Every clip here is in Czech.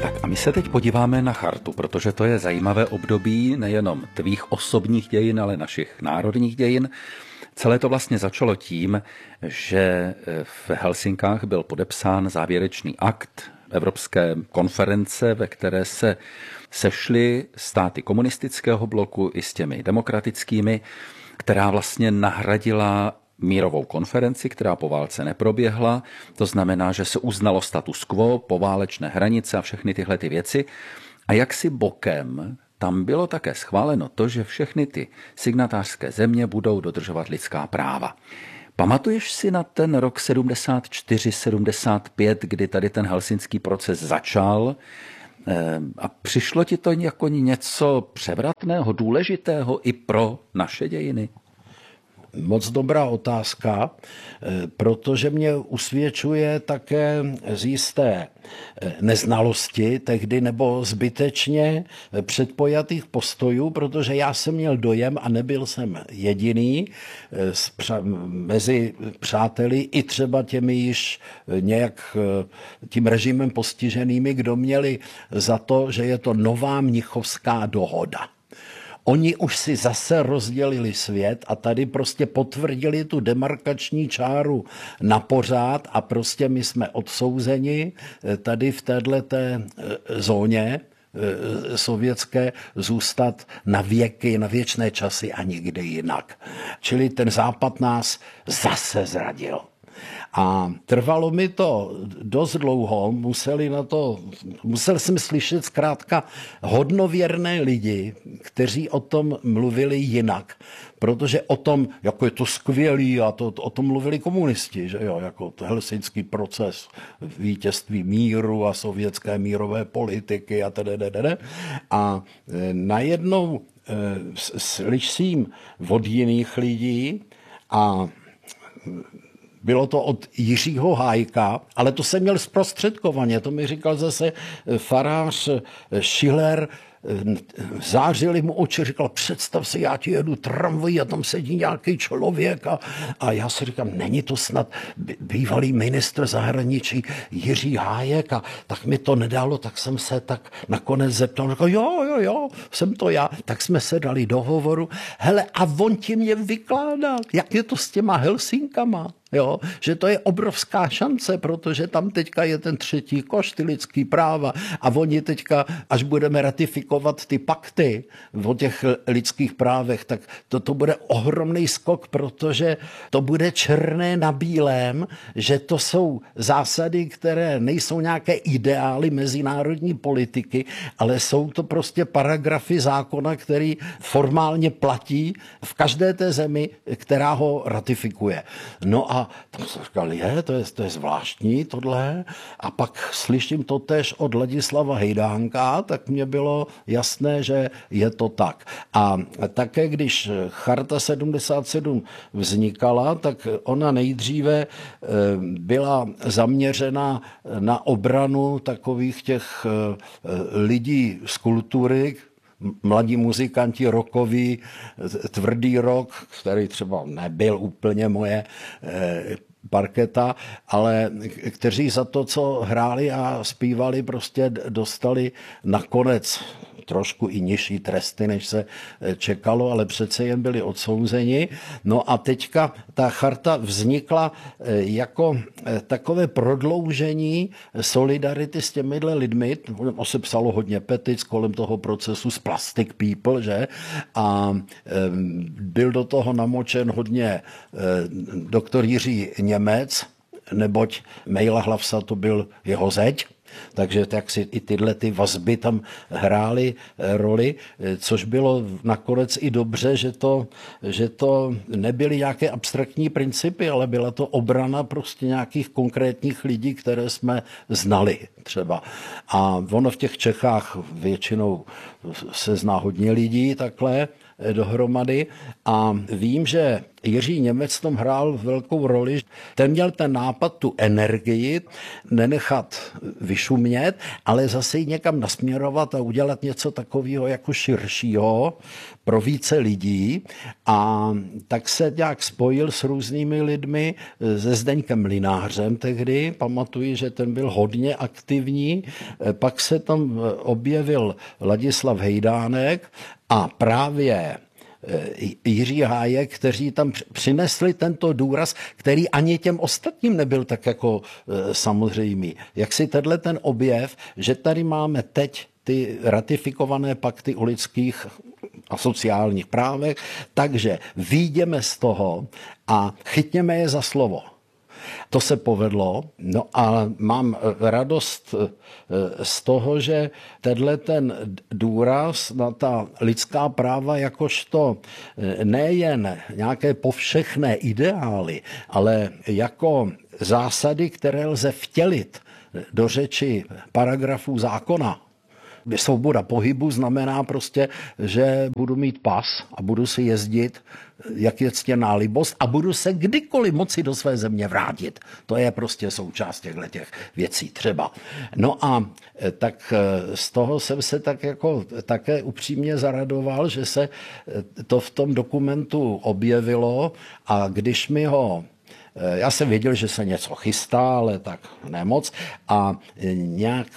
Tak a my se teď podíváme na chartu, protože to je zajímavé období nejenom tvých osobních dějin, ale našich národních dějin. Celé to vlastně začalo tím, že v Helsinkách byl podepsán závěrečný akt Evropské konference, ve které se sešly státy komunistického bloku i s těmi demokratickými, která vlastně nahradila mírovou konferenci, která po válce neproběhla. To znamená, že se uznalo status quo, poválečné hranice a všechny tyhle ty věci. A jaksi bokem tam bylo také schváleno to, že všechny ty signatářské země budou dodržovat lidská práva. Pamatuješ si na ten rok 74-75, kdy tady ten helsinský proces začal? A přišlo ti to jako něco převratného, důležitého i pro naše dějiny? Moc dobrá otázka, protože mě usvědčuje také z jisté neznalosti tehdy nebo zbytečně předpojatých postojů, protože já jsem měl dojem, a nebyl jsem jediný mezi přáteli i třeba těmi již nějak tím režimem postiženými, kdo měli za to, že je to nová mnichovská dohoda. Oni už si zase rozdělili svět a tady prostě potvrdili tu demarkační čáru na pořád a prostě my jsme odsouzeni tady v této zóně sovětské zůstat na věky, na věčné časy a nikdy jinak. Čili ten západ nás zase zradil. A trvalo mi to dost dlouho, musel jsem slyšet zkrátka hodnověrné lidi, kteří o tom mluvili jinak. Protože o tom, jako je to skvělý, a o tom mluvili komunisti, že jo, jako helsinský proces vítězství míru a sovětské mírové politiky a tedy. A najednou slyším od jiných lidí a bylo to od Jiřího Hájka, ale to jsem měl zprostředkovaně, to mi říkal zase farář Schiller, zářili mu oči, říkal, představ si, já ti jedu tramvají a tam sedí nějaký člověk a já si říkám, není to snad bývalý ministr zahraničí Jiří Hájek, a tak mi to nedalo, tak jsem se tak nakonec zeptal, říkal, jo, jsem to já, tak jsme se dali do hovoru, hele, a on ti mě vykládal, jak je to s těma Helsinkama. Jo, že to je obrovská šance, protože tam teďka je ten třetí koš, ty lidský práva, a oni teďka, až budeme ratifikovat ty pakty o těch lidských právech, tak to bude ohromný skok, protože to bude černé na bílém, že to jsou zásady, které nejsou nějaké ideály mezinárodní politiky, ale jsou to prostě paragrafy zákona, který formálně platí v každé té zemi, která ho ratifikuje. No a tam jsem říkal, to je zvláštní tohle. A pak slyším to též od Ladislava Hejdánka, tak mně bylo jasné, že je to tak. A také, když Charta 77 vznikala, tak ona nejdříve byla zaměřena na obranu takových těch lidí z kultury, mladí muzikanti rockoví, tvrdý rock, který třeba nebyl úplně moje parketa, ale kteří za to, co hráli a zpívali, prostě dostali nakonec trošku i nižší tresty, než se čekalo, ale přece jen byli odsouzeni. No a teďka ta charta vznikla jako takové prodloužení solidarity s těmihle lidmi. O se psalo hodně petic kolem toho procesu z Plastic People, že? A byl do toho namočen hodně doktor Jiří Němec, neboť Mejla Hlavsa to byl jeho zeď. Takže tak si i tyhle ty vazby tam hrály roli, což bylo nakonec i dobře, že to nebyly nějaké abstraktní principy, ale byla to obrana prostě nějakých konkrétních lidí, které jsme znali třeba. A ono v těch Čechách většinou se zná hodně lidí takhle, dohromady a vím, že Jiří Němec tom hrál velkou roli. Ten měl ten nápad, tu energii, nenechat vyšumět, ale zase ji někam nasměrovat a udělat něco takového jako širšího pro více lidí. A tak se nějak spojil s různými lidmi, se Zdeňkem Mlynářem tehdy. Pamatuji, že ten byl hodně aktivní. Pak se tam objevil Ladislav Hejdánek a právě Jiří Hájek, kteří tam přinesli tento důraz, který ani těm ostatním nebyl tak jako samozřejmý. Jak si tenhle ten objev, že tady máme teď ty ratifikované pakty o lidských a sociálních právech, takže vyjdeme z toho a chytněme je za slovo. To se povedlo, no a mám radost z toho, že tenhle ten důraz na ta lidská práva jakožto nejen nějaké povšechné ideály, ale jako zásady, které lze vtělit do řeči paragrafů zákona. Svoboda pohybu znamená prostě, že budu mít pas a budu si jezdit, jak je ctěná libost a budu se kdykoliv moci do své země vrátit. To je prostě součást těch věcí třeba. No a tak z toho jsem se tak jako také upřímně zaradoval, že se to v tom dokumentu objevilo a když mi ho já jsem věděl, že se něco chystá, ale tak nemoc a nějak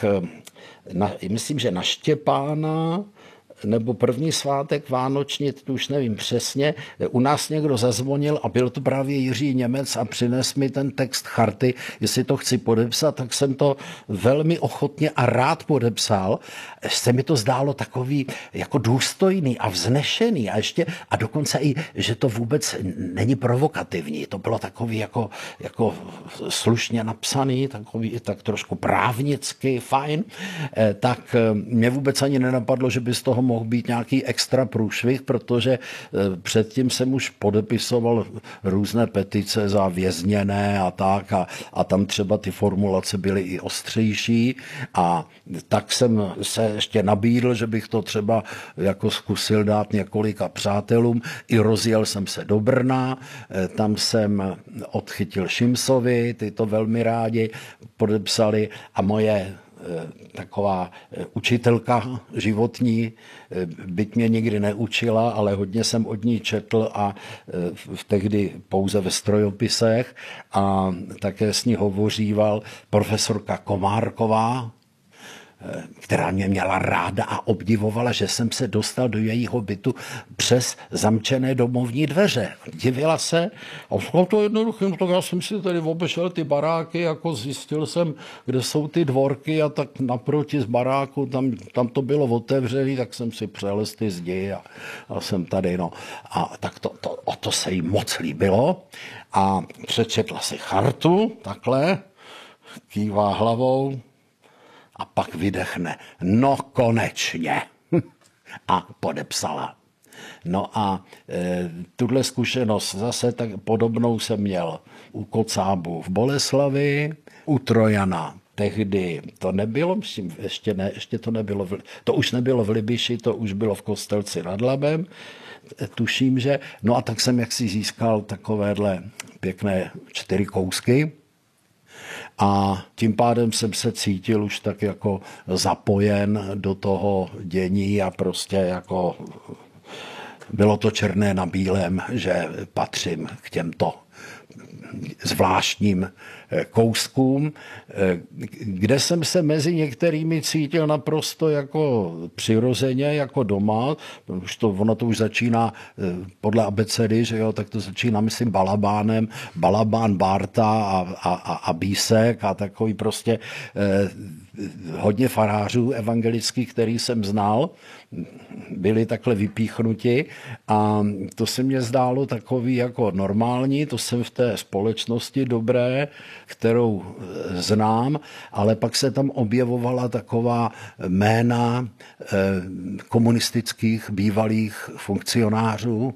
myslím, že na Štěpána nebo první svátek vánoční, to už nevím přesně, u nás někdo zazvonil a byl to právě Jiří Němec a přines mi ten text charty, jestli to chci podepsat, tak jsem to velmi ochotně a rád podepsal. Se mi to zdálo takový jako důstojný a vznešený a dokonce i, že to vůbec není provokativní. To bylo takový jako slušně napsaný, takový tak trošku právnicky, fajn. Tak mě vůbec ani nenapadlo, že by z toho mohl být nějaký extra průšvih, protože předtím jsem už podepisoval různé petice za vězněné a tak a tam třeba ty formulace byly i ostřejší a tak jsem se ještě nabídl, že bych to třeba jako zkusil dát několika přátelům. I rozjel jsem se do Brna, tam jsem odchytil Šimsovi, ty to velmi rádi podepsali a moje taková učitelka životní, byť mě nikdy neučila, ale hodně jsem od ní četl a tehdy pouze ve strojopisech a také s ní hovoříval profesorka Komárková, která mě měla ráda a obdivovala, že jsem se dostal do jejího bytu přes zamčené domovní dveře. Divila se a říkal to jednoduché, no tak já jsem si tady obešel ty baráky, jako zjistil jsem, kde jsou ty dvorky a tak naproti z baráku, tam to bylo otevřené, tak jsem si přelez ty zdi a jsem tady, no. A tak to se jí moc líbilo a přečetla si chartu, takhle, kývá hlavou, a pak vydechne, no konečně. A podepsala. No a tuhle zkušenost zase tak podobnou jsem měl u Kocábů v Boleslavi, u Trojana. Tehdy to nebylo, myslím, ještě to nebylo, to už nebylo v Libiši, to už bylo v Kostelci nad Labem, tuším, že. No a tak jsem jaksi získal takovéhle pěkné 4 kousky. A tím pádem jsem se cítil už tak jako zapojen do toho dění a prostě jako bylo to černé na bílém, že patřím k těmto zvláštním kouskům, kde jsem se mezi některými cítil naprosto jako přirozeně, jako doma. Ono to už začíná podle abecedy, že jo, tak to začíná, myslím, Balabánem, Balabán, Bárta a Bísek a takový prostě hodně farářů evangelických, který jsem znal, byli takhle vypíchnuti a to se mně zdálo takový jako normální, to jsem v té společnosti dobré, kterou znám, ale pak se tam objevovala taková jména komunistických bývalých funkcionářů,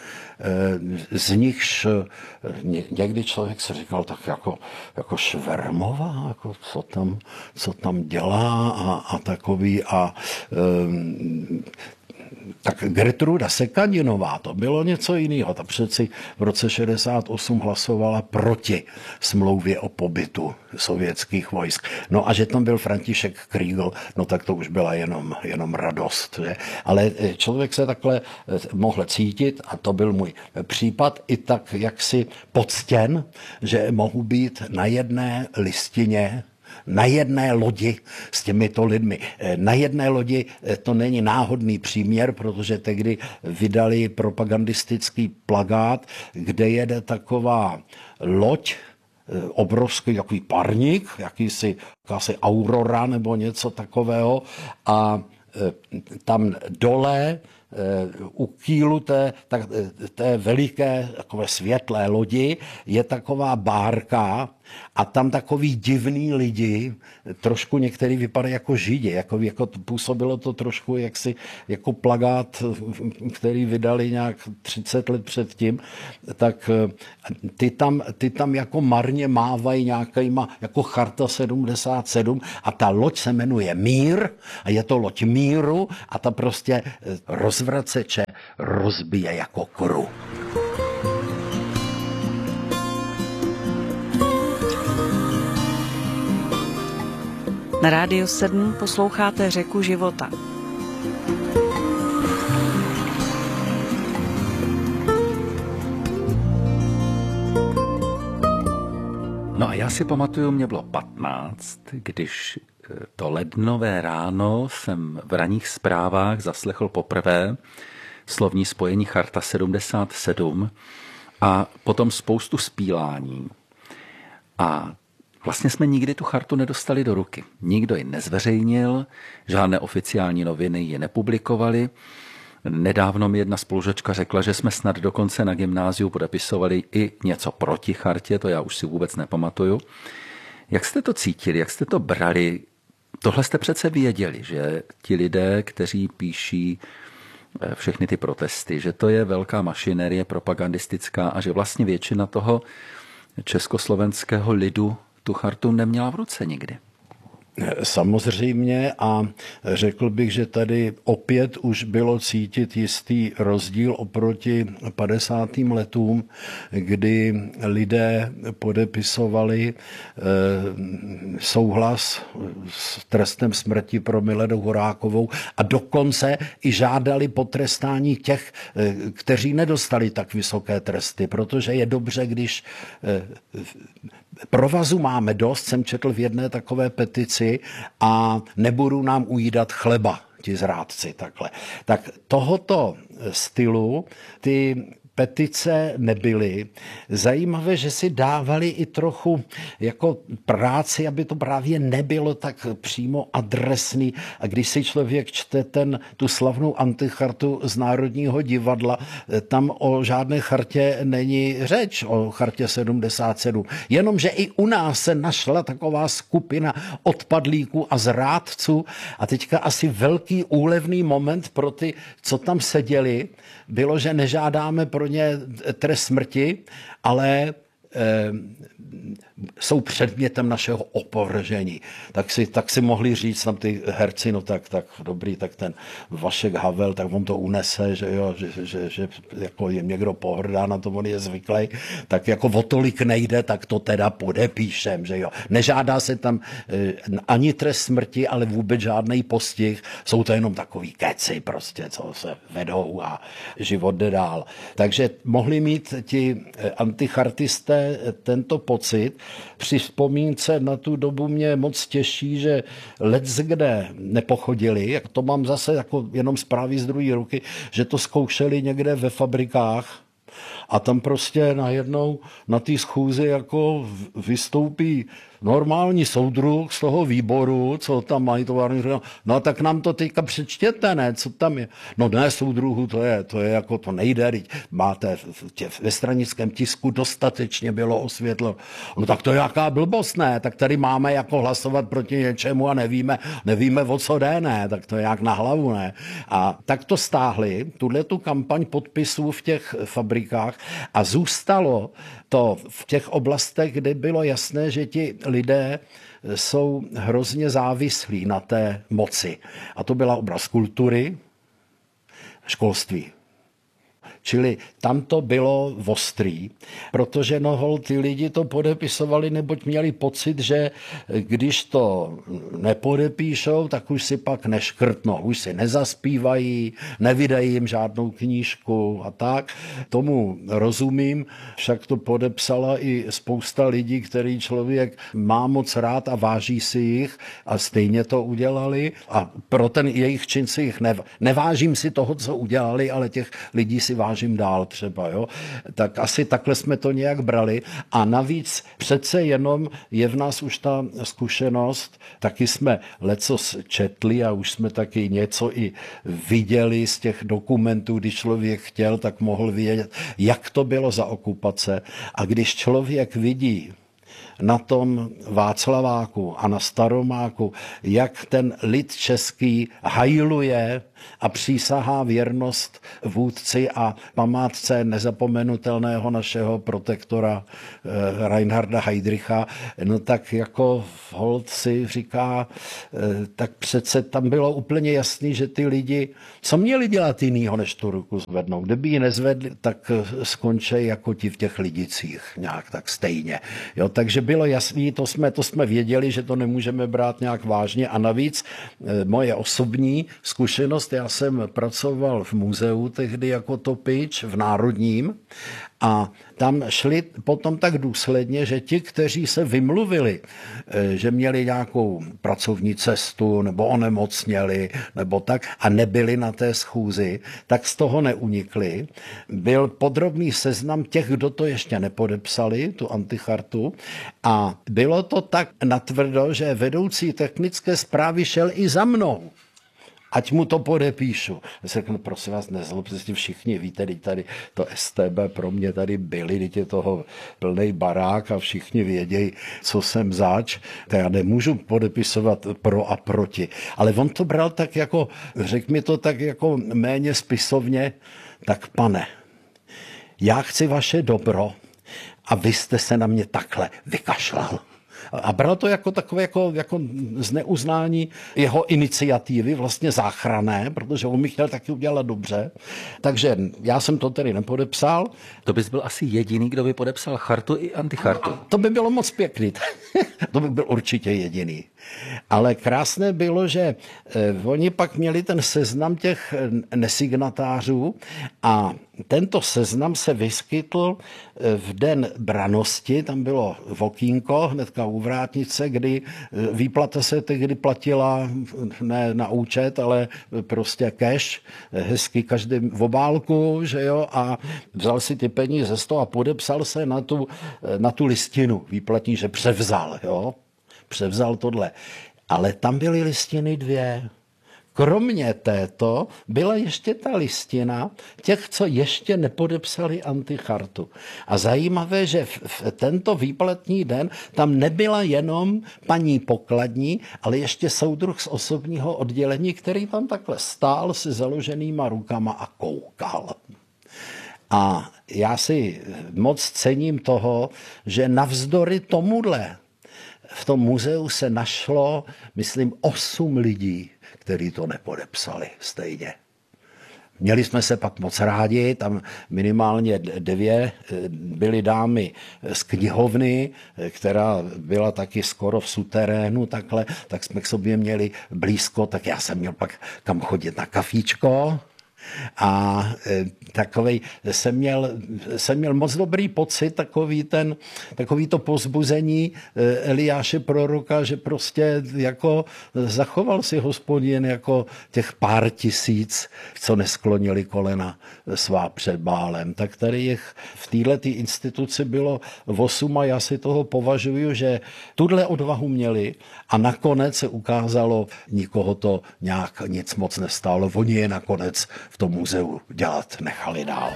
z nichž někdy člověk se říkal tak jako Švermová, jako co tam dělá a takový a Tak Gertruda Sekaninová, to bylo něco jiného. Ta přeci v roce 68 hlasovala proti smlouvě o pobytu sovětských vojsk. No a že tam byl František Kriegl, no tak to už byla jenom radost. Že? Ale člověk se takhle mohl cítit, a to byl můj případ, i tak jaksi poctěn, že mohu být na jedné listině, na jedné lodi s těmito lidmi. Na jedné lodi to není náhodný příměr, protože tehdy vydali propagandistický plakát, kde jede taková loď, obrovský takový parník, jakýsi Aurora nebo něco takového, a tam dole u kýlu té veliké takové světlé lodi je taková bárka a tam takový divný lidi, trošku některý vypadají jako Židi, jako působilo to trošku jako plakát, který vydali nějak 30 let předtím, tak ty tam jako marně mávají nějakýma jako Charta 77 a ta loď se jmenuje Mír a je to loď míru a ta prostě rozvraceče rozbije jako koru. Na Rádiu 7 posloucháte Řeku života. No a já si pamatuju, mě bylo 15, když to lednové ráno jsem v ranních zprávách zaslechl poprvé slovní spojení Charta 77 a potom spoustu zpívání. A vlastně jsme nikdy tu chartu nedostali do ruky. Nikdo ji nezveřejnil, žádné oficiální noviny ji nepublikovaly. Nedávno mi jedna spolužačka řekla, že jsme snad dokonce na gymnáziu podepisovali i něco proti chartě, to já už si vůbec nepamatuju. Jak jste to cítili, jak jste to brali? Tohle jste přece věděli, že ti lidé, kteří píší všechny ty protesty, že to je velká mašinerie propagandistická a že vlastně většina toho československého lidu tu chartu neměla v ruce nikdy. Samozřejmě a řekl bych, že tady opět už bylo cítit jistý rozdíl oproti 50. letům, kdy lidé podepisovali souhlas s trestem smrti pro Miladu Horákovou a dokonce i žádali potrestání těch, kteří nedostali tak vysoké tresty, protože je dobře, když provazu máme dost, jsem četl v jedné takové petici a nebudu nám ujídat chleba, ti zrádci, takhle. Tak tohoto stylu ty petice nebyly. Zajímavé, že si dávali i trochu jako práci, aby to právě nebylo tak přímo adresný. A když si člověk čte tu slavnou antichartu z Národního divadla, tam o žádné chartě není řeč, o chartě 77. Jenomže i u nás se našla taková skupina odpadlíků a zrádců a teďka asi velký úlevný moment pro ty, co tam seděli, bylo, že nežádáme pro ně trest smrti, ale jsou předmětem našeho opovržení. Tak si mohli říct tam ty herci, no tak dobrý, tak ten Vašek Havel, tak on to unese, že jo, že jako jim někdo pohrdá, na to on je zvyklý, tak jako o tolik nejde, tak to teda podepíšem, že jo. Nežádá se tam ani trest smrti, ale vůbec žádný postih, jsou to jenom takový keci prostě, co se vedou a život jde dál. Takže mohli mít ti antichartisté tento pocit. Při vzpomínce na tu dobu mě moc těší, že leckde nepochodili, jak to mám zase jako jenom zprávy z druhé ruky, že to zkoušeli někde ve fabrikách a tam prostě najednou na té schůzi jako vystoupí normální soudruh z toho výboru, co tam mají továrny, no tak nám to teďka přečtěte, ne, co tam je. No ne, soudruhu, to je jako, to nejde, máte ve stranickém tisku dostatečně bylo osvětlo. No tak to je jaká blbost, ne, tak tady máme jako hlasovat proti něčemu a nevíme o co jde, ne, tak to je jak na hlavu, ne. A tak to stáhli, tu kampaň podpisů v těch fabrikách a zůstalo to v těch oblastech, kde bylo jasné, že ti lidé jsou hrozně závislí na té moci. A to byla oblast kultury, školství. Čili tam to bylo ostrý, protože ty lidi to podepisovali, neboť měli pocit, že když to nepodepíšou, tak už si pak neškrtnou, už si nezaspívají, nevydají jim žádnou knížku a tak. Tomu rozumím, však to podepsala i spousta lidí, který člověk má moc rád a váží si jich a stejně to udělali a pro ten jejich čin si jich nevážím si toho, co udělali, ale těch lidí si vážím dál třeba, jo. Tak asi takhle jsme to nějak brali a navíc přece jenom je v nás už ta zkušenost, taky jsme lecos četli a už jsme taky něco i viděli z těch dokumentů, když člověk chtěl, tak mohl vědět, jak to bylo za okupace a když člověk vidí na tom Václaváku a na Staromáku, jak ten lid český hajluje a přísahá věrnost vůdci a památce nezapomenutelného našeho protektora Reinharda Heydricha, no tak jako holt si říká, tak přece tam bylo úplně jasný, že ty lidi, co měli dělat jinýho, než tu ruku zvednou? Kdyby ji nezvedli, tak skončí jako ti v těch lidicích nějak tak stejně. Jo, takže bylo jasný, to jsme věděli, že to nemůžeme brát nějak vážně a navíc moje osobní zkušenost, já jsem pracoval v muzeu tehdy jako topič v Národním a tam šli potom tak důsledně, že ti, kteří se vymluvili, že měli nějakou pracovní cestu nebo onemocněli nebo tak a nebyli na té schůzi, tak z toho neunikli. Byl podrobný seznam těch, kdo to ještě nepodepsali, tu antichartu a bylo to tak natvrdo, že vedoucí technické správy šel i za mnou. Ať mu to podepíšu. Já se řeknu, prosím vás, nezlobte si, všichni víte, tady to STB pro mě tady byli, teď je toho plnej barák a všichni vědějí, co jsem zač, tak já nemůžu podepisovat pro a proti. Ale on to bral tak jako, řekl mi to tak jako méně spisovně, tak pane, já chci vaše dobro a vy jste se na mě takhle vykašlal. A bral to jako takové jako zneuznání jeho iniciativy, vlastně záchranné, protože on mi chtěl taky udělat dobře. Takže já jsem to tedy nepodepsal. To bys byl asi jediný, kdo by podepsal chartu i antichartu. To by bylo moc pěkný. To by byl určitě jediný. Ale krásné bylo, že oni pak měli ten seznam těch nesignatářů a tento seznam se vyskytl v den brannosti, tam bylo okýnko hnedka u vrátnice, kdy výplata se tehdy platila ne na účet, ale prostě cash, hezky každý v obálku, že jo, a vzal si ty peníze z toho a podepsal se na tu listinu výplatní, že převzal, jo. Převzal tohle. Ale tam byly listiny 2. Kromě této byla ještě ta listina těch, co ještě nepodepsali antichartu. A zajímavé, že v tento výplatní den tam nebyla jenom paní pokladní, ale ještě soudruh z osobního oddělení, který tam takhle stál se založenýma rukama a koukal. A já si moc cením toho, že navzdory tomuhle v tom muzeu se našlo, myslím, 8 lidí, kteří to nepodepsali stejně. Měli jsme se pak moc rádi, tam minimálně 9 byly dámy z knihovny, která byla taky skoro v suterénu takhle, tak jsme k sobě měli blízko, tak já jsem měl pak kam chodit na kafíčko. A takovej jsem měl moc dobrý pocit, takový to povzbuzení Eliáše proroka, že prostě jako zachoval si Hospodin jako těch pár tisíc, co nesklonili kolena svá před Bálem. Tak tady jich v této instituci bylo 8 a já si toho považuji, že tuhle odvahu měli a nakonec se ukázalo, nikoho to nějak nic moc nestálo. Oni je nakonec v tom muzeu dělat nechali dál.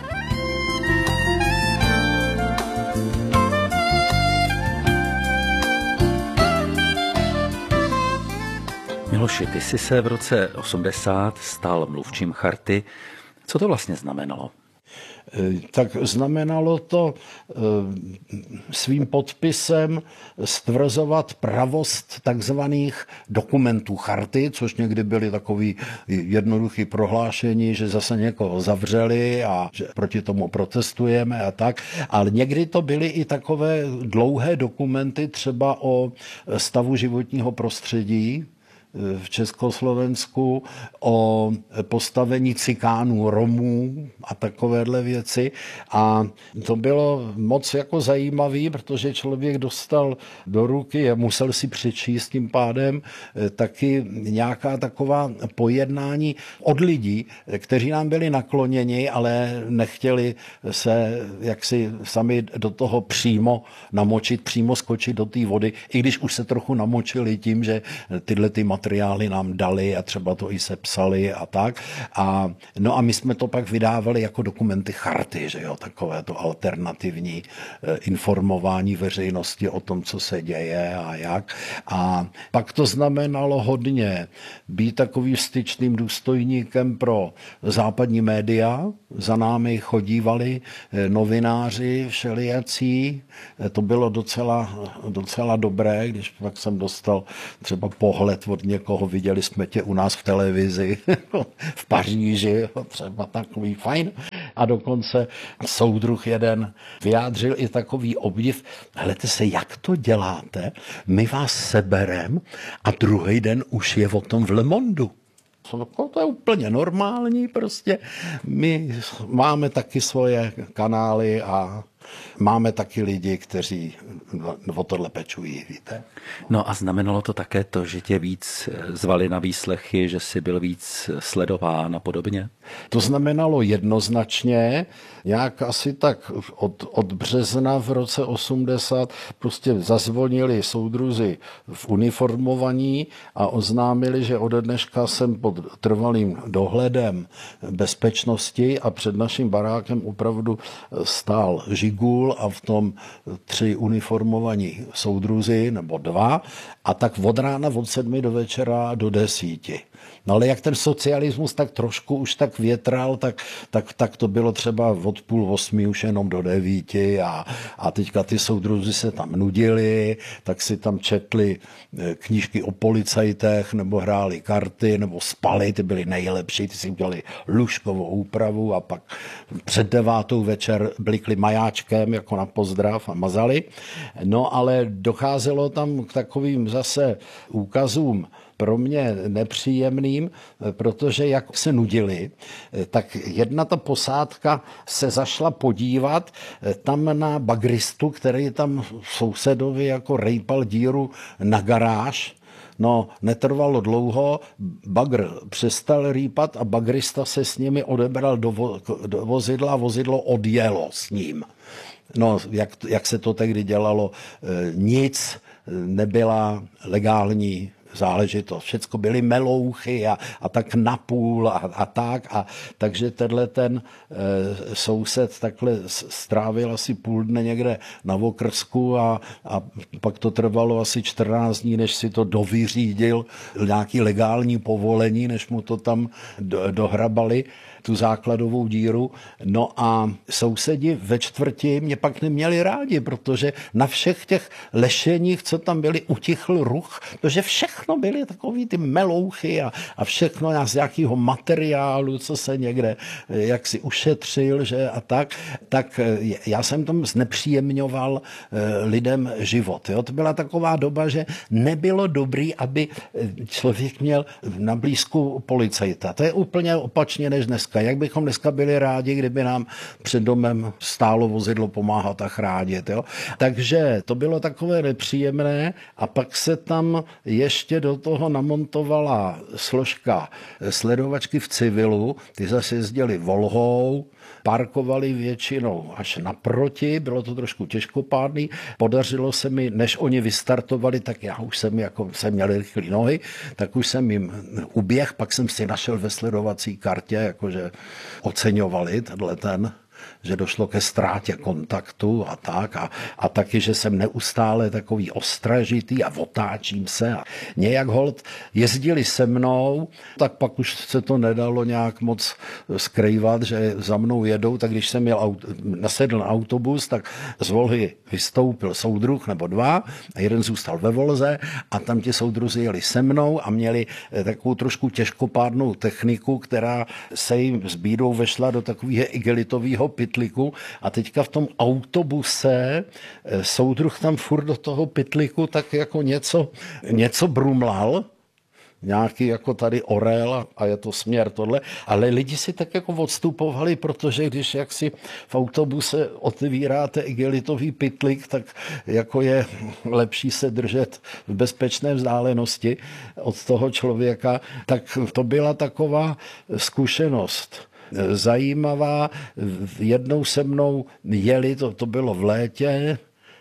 Miloši, ty jsi se v roce 80 stal mluvčím charty. Co to vlastně znamenalo? Tak znamenalo to svým podpisem stvrzovat pravost takzvaných dokumentů charty, což někdy byly takový jednoduchý prohlášení, že zase někoho zavřeli a že proti tomu protestujeme a tak. Ale někdy to byly i takové dlouhé dokumenty třeba o stavu životního prostředí v Československu, o postavení cikánů, Romů a takovéhle věci. A to bylo moc jako zajímavý, protože člověk dostal do ruky a musel si přečíst tím pádem taky nějaká taková pojednání od lidí, kteří nám byli nakloněni, ale nechtěli se jaksi sami do toho přímo namočit, přímo skočit do té vody, i když už se trochu namočili tím, že tyhle ty materiály nám dali a třeba to i sepsali a tak. No a my jsme to pak vydávali jako dokumenty charty, že jo, takové to alternativní informování veřejnosti o tom, co se děje a jak. A pak to znamenalo hodně být takovým styčným důstojníkem pro západní média. Za námi chodívali novináři všelijací. To bylo docela dobré, když pak jsem dostal třeba pohled od někoho, viděli jsme tě u nás v televizi v Paříži, třeba takový fajn. A dokonce soudruh jeden vyjádřil i takový obdiv, hledajte se, jak to děláte, my vás seberem a druhý den už je o tom v Le Mondu. To je úplně normální prostě. My máme taky svoje kanály a máme taky lidi, kteří o tohle pečují, víte. No a znamenalo to také to, že tě víc zvali na výslechy, že jsi byl víc sledován a podobně? To znamenalo jednoznačně, nějak asi tak od března v roce 80 prostě zazvonili soudruzi v uniformovaní a oznámili, že ode dneška jsem pod trvalým dohledem bezpečnosti a před naším barákem opravdu stál žigul a v tom 3 uniformovaní soudruzi nebo 2 a tak od rána od 7 do večera do 10. No ale jak ten socialismus tak trošku už tak větral, tak to bylo třeba od 7:30 už jenom do 9 a teďka ty soudruzi se tam nudili, tak si tam četli knížky o policajtech nebo hráli karty nebo spali, ty byly nejlepší, ty si udělali lůžkovou úpravu a pak před 9 večer blikli majáčkem jako na pozdrav a mazali. No ale docházelo tam k takovým zase úkazům pro mě nepříjemným, protože jak se nudili, tak jedna ta posádka se zašla podívat tam na bagristu, který tam sousedovi jako rejpal díru na garáž. No, netrvalo dlouho, bagr přestal rýpat a bagrista se s nimi odebral do vozidla a vozidlo odjelo s ním. No, jak se to tehdy dělalo, nic nebyla legální záležitost. Všecko byly melouchy a tak napůl a tak. Takže tenhle ten soused takhle strávil asi půl dne někde na Okrsku a pak to trvalo asi 14 dní, než si to dovyřídil nějaký legální povolení, než mu to tam dohrabali, tu základovou díru. No a sousedi ve čtvrti mě pak neměli rádi, protože na všech těch lešeních, co tam byly, utichl ruch, protože všechno byly takový ty melouchy a všechno z nějakého materiálu, co se někde jak si ušetřil, že a tak já jsem tam znepříjemňoval lidem život. Jo? To byla taková doba, že nebylo dobrý, aby člověk měl na blízku policajta. To je úplně opačně než dneska. Jak bychom dneska byli rádi, kdyby nám před domem stálo vozidlo pomáhat a chránit. Jo? Takže to bylo takové nepříjemné a pak se tam ještě do toho namontovala složka sledovačky v civilu, ty zase jezdili Volhou, parkovali většinou až naproti, bylo to trošku těžkopádný, podařilo se mi, než oni vystartovali, tak já už jsem měl rychlý nohy, tak už jsem jim uběh, pak jsem si našel ve sledovací kartě, jakože oceňovali ten že došlo ke ztrátě kontaktu a tak. A taky, že jsem neustále takový ostražitý a otáčím se. A nějak holt jezdili se mnou, tak pak už se to nedalo nějak moc skrývat, že za mnou jedou, tak když jsem nasedl na autobus, tak z Volhy vystoupil soudruh nebo dva a jeden zůstal ve Volze a tam ti soudruzi jeli se mnou a měli takovou trošku těžkopádnou techniku, která se jim s bídou vešla do takového igelitového pytliku a teďka v tom autobuse soudruh tam furt do toho pytliku tak jako něco brumlal, nějaký jako tady orel a je to směr tohle, ale lidi si tak jako odstupovali, protože když jak si v autobuse otevíráte igelitový pytlik, tak jako je lepší se držet v bezpečné vzdálenosti od toho člověka, tak to byla taková zkušenost zajímavá. Jednou se mnou jeli, to bylo v létě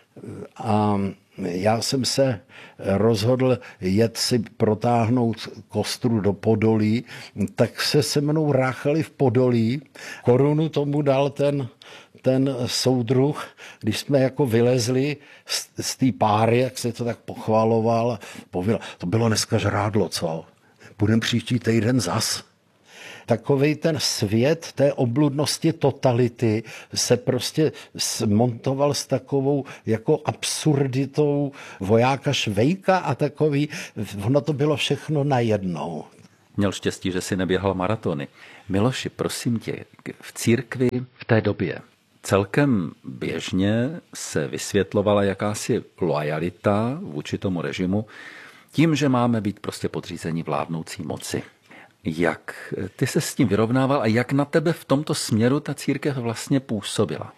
a já jsem se rozhodl jet si protáhnout kostru do Podolí, tak se mnou ráchali v Podolí. Korunu tomu dal ten soudruh, když jsme jako vylezli z té páry, jak se to tak pochvaloval. To bylo dneska žrádlo, co? Budem příští týden zas. Takovej ten svět té obludnosti totality se prostě smontoval s takovou jako absurditou vojáka Švejka a takový, ono to bylo všechno najednou. Měl štěstí, že si neběhal maratony. Miloši, prosím tě, v církvi v té době celkem běžně se vysvětlovala jakási loajalita vůči tomu režimu tím, že máme být prostě podřízení vládnoucí moci. Jak ty se s tím vyrovnával a jak na tebe v tomto směru ta církev vlastně působila?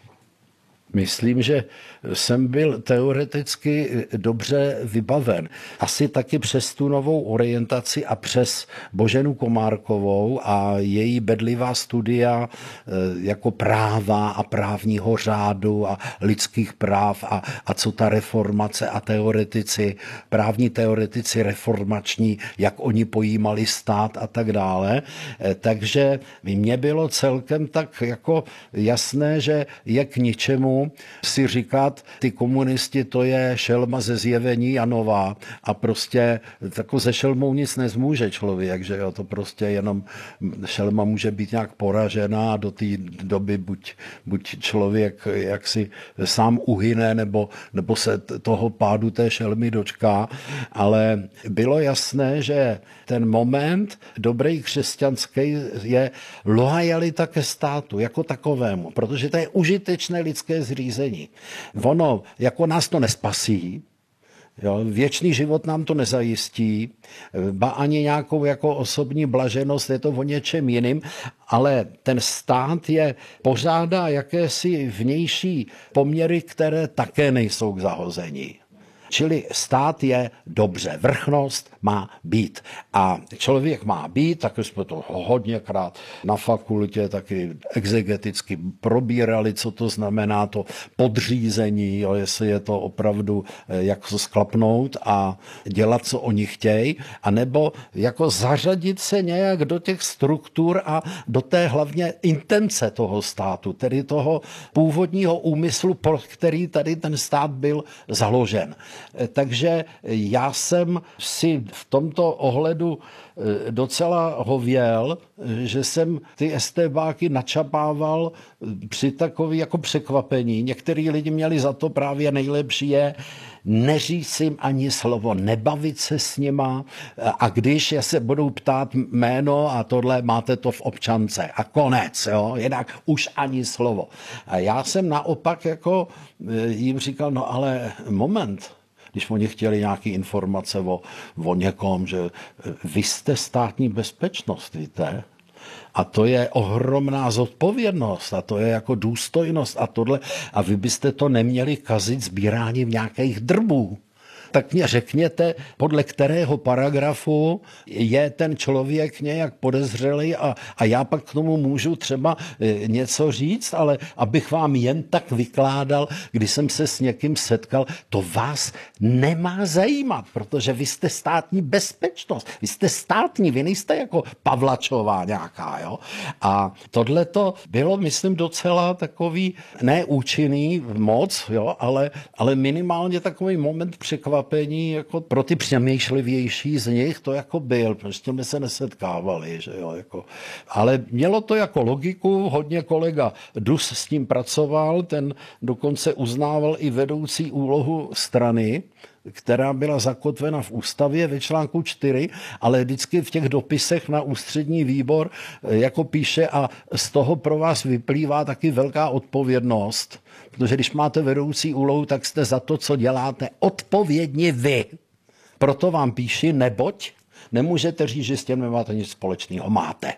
Myslím, že jsem byl teoreticky dobře vybaven. Asi taky přes tu novou orientaci a přes Boženu Komárkovou a její bedlivá studia jako práva a právního řádu a lidských práv a co ta reformace a teoretici, právní teoretici reformační, jak oni pojímali stát a tak dále. Takže mně bylo celkem tak jako jasné, že je k ničemu si říkat, ty komunisti to je šelma ze Zjevení Janova a prostě tako ze šelmou nic nezmůže člověk, že jo, to prostě jenom šelma může být nějak poražená a do té doby buď člověk jaksi sám uhyne, nebo se toho pádu té šelmy dočká, ale bylo jasné, že ten moment dobrý křesťanský je loajalita ke státu jako takovému, protože to je užitečné lidské zřízení. Ono jako nás to nespasí, jo, věčný život nám to nezajistí, ba ani nějakou jako osobní blaženost, je to o něčem jiným, ale ten stát pořádá jakési vnější poměry, které také nejsou k zahození. Čili stát je dobře, vrchnost má být. A člověk má být, tak jsme to hodněkrát na fakultě taky exegeticky probírali, co to znamená to podřízení, jo, jestli je to opravdu jak to sklapnout a dělat, co oni chtějí, anebo jako zařadit se nějak do těch struktur a do té hlavně intence toho státu, tedy toho původního úmyslu, pro který tady ten stát byl založen. Takže já jsem si v tomto ohledu docela hověl, že jsem ty estébáky načapával při takový jako překvapení. Některý lidi měli za to právě nejlepší je neříct jim ani slovo, nebavit se s nima a když se budou ptát jméno a tohle, máte to v občance a konec, jo, jinak už ani slovo. A já jsem naopak jako jim říkal, no ale moment, když oni chtěli nějaké informace o někom, že vy jste státní bezpečnost, víte? A to je ohromná zodpovědnost a to je jako důstojnost a tohle. A vy byste to neměli kazit sbíráním nějakých drbů. tak mě řekněte, podle kterého paragrafu je ten člověk nějak podezřelý a já pak k tomu můžu třeba něco říct, ale abych vám jen tak vykládal, když jsem se s někým setkal, to vás nemá zajímat, protože vy jste státní bezpečnost, vy jste státní, vy nejste jako Pavlačová nějaká, jo. A tohleto bylo, myslím, docela takový neúčinný moc, jo, ale minimálně takový moment překvapení jako pro ty přemýšlivější z nich to jako byl, prostě my se nesetkávali, že jo, jako. Ale mělo to jako logiku, hodně kolega Dus s tím pracoval, ten dokonce uznával i vedoucí úlohu strany, která byla zakotvena v ústavě ve článku 4, ale vždycky v těch dopisech na ústřední výbor jako píše a z toho pro vás vyplývá taky velká odpovědnost, protože když máte vedoucí úlohu, tak jste za to, co děláte, odpovědní vy. Proto vám píši, neboť nemůžete říct, že s tím nemáte nic společného. Máte.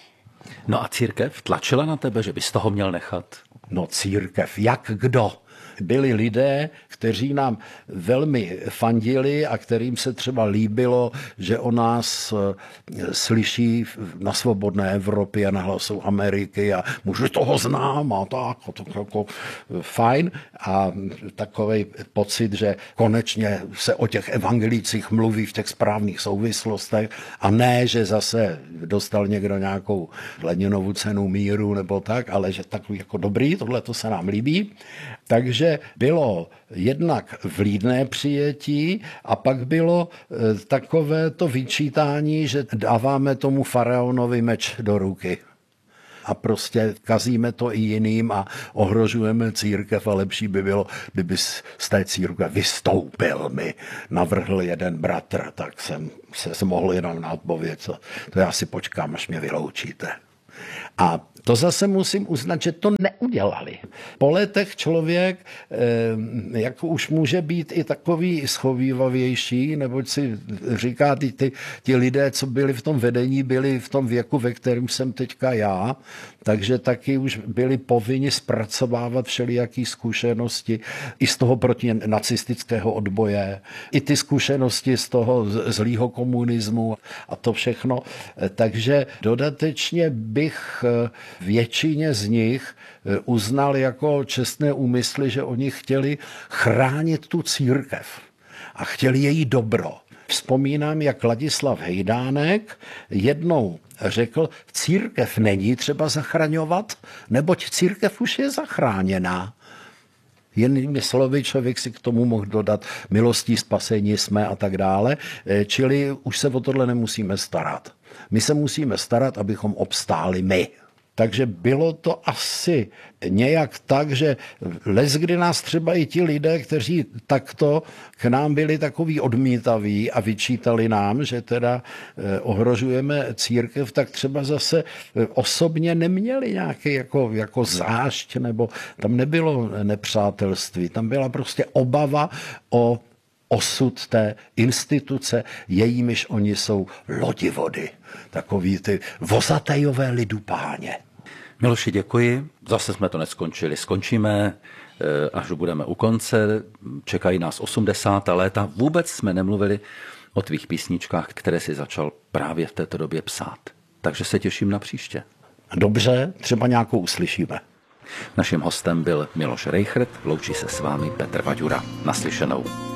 No a církev tlačila na tebe, že bys toho měl nechat? No církev, jak kdo? Byli lidé, kteří nám velmi fandili a kterým se třeba líbilo, že o nás slyší na Svobodné Evropě a na Hlasu Ameriky a muži toho znám a tak, to jako fajn. A takový pocit, že konečně se o těch evangelících mluví v těch správných souvislostech a ne, že zase dostal někdo nějakou Leninovu cenu míru nebo tak, ale že takový jako dobrý, tohle to se nám líbí. Takže bylo jednak vlídné přijetí a pak bylo takové to vyčítání, že dáváme tomu faraonovi meč do ruky. A prostě kazíme to i jiným a ohrožujeme církev a lepší by bylo, kdyby z té církve vystoupil, mi navrhl jeden bratr, tak jsem se mohl jenom na odpověď, to já si počkám, až mě vyloučíte. A to zase musím uznat, že to neudělali. Po letech člověk jako už může být i takový schovývavější, neboť si říká, ti lidé, co byli v tom vedení, byli v tom věku, ve kterém jsem teďka já, takže taky už byli povinni zpracovávat všelijaký zkušenosti i z toho protinacistického odboje, i ty zkušenosti z toho zlýho komunismu a to všechno. Takže dodatečně bych většině z nich uznal jako čestné úmysly, že oni chtěli chránit tu církev a chtěli její dobro. Vzpomínám, jak Ladislav Hejdánek jednou řekl, církev není třeba zachraňovat, neboť církev už je zachráněná. Jinými slovy, člověk si k tomu mohl dodat milostí spasení jsme a tak dále, čili už se o tohle nemusíme starat. My se musíme starat, abychom obstáli my. Takže bylo to asi nějak tak, že leckdy nás třeba i ti lidé, kteří takto k nám byli takový odmítaví a vyčítali nám, že teda ohrožujeme církev, tak třeba zase osobně neměli nějaký jako zášť, nebo tam nebylo nepřátelství, tam byla prostě obava o osud té instituce, jejímiž oni jsou lodivody. Takový ty vozatejové lidupáně. Miloši, děkuji. Zase jsme to neskončili. Skončíme, až budeme u konce. Čekají nás 80. léta. Vůbec jsme nemluvili o tvých písničkách, které si začal právě v této době psát. Takže se těším na příště. Dobře, třeba nějakou uslyšíme. Naším hostem byl Miloš Rejchrt, loučí se s vámi Petr Vaďura. Naslyšenou.